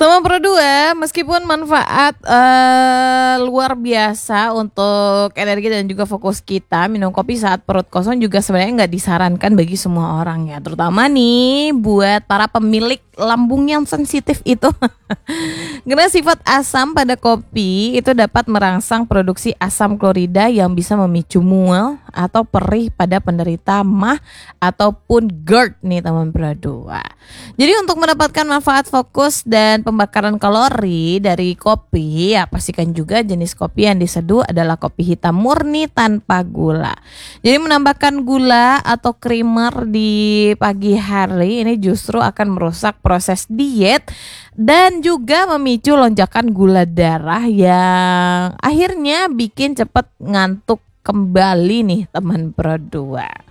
Teman Pro 2, meskipun manfaat luar biasa untuk energi dan juga fokus kita, minum kopi saat perut kosong juga sebenarnya nggak disarankan bagi semua orang ya. Terutama nih buat para pemilik lambung yang sensitif itu. Karena sifat asam pada kopi itu dapat merangsang produksi asam klorida yang bisa memicu mual atau perih pada penderita MAH ataupun GERD nih teman Pro 2. Jadi untuk mendapatkan manfaat fokus dan pembakaran kalori dari kopi, ya pastikan juga jenis kopi yang diseduh adalah kopi hitam murni tanpa gula. Jadi menambahkan gula atau creamer di pagi hari ini justru akan merusak proses diet dan juga memicu lonjakan gula darah yang akhirnya bikin cepat ngantuk kembali nih teman Pro 2.